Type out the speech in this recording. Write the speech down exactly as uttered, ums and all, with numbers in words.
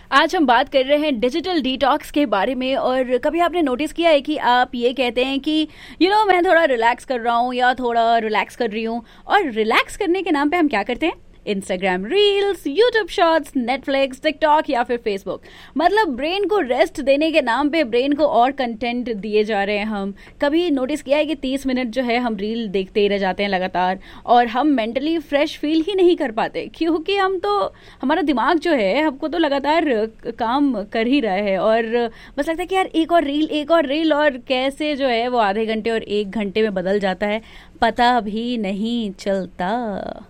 आज हम बात कर रहे हैं डिजिटल डिटॉक्स के बारे में। और कभी आपने नोटिस किया है कि आप ये कहते हैं कि यू you नो know, मैं थोड़ा रिलैक्स कर रहा हूँ या थोड़ा रिलैक्स कर रही हूँ, और रिलैक्स करने के नाम पे हम क्या करते हैं? Instagram reels, YouTube shorts, Netflix, TikTok या फिर फेसबुक। मतलब ब्रेन को रेस्ट देने के नाम पे ब्रेन को और कंटेंट दिए जा रहे हैं हम। कभी नोटिस किया है कि तीस मिनट जो है हम रील देखते ही रह जाते हैं लगातार, और हम मेंटली फ्रेश फील ही नहीं कर पाते, क्योंकि हम तो हमारा दिमाग जो है हमको तो लगातार काम कर ही रहा है, और बस लगता है कि यार एक और रील एक और रील, और कैसे जो है वो आधे घंटे और एक घंटे में बदल जाता है, पता भी नहीं चलता।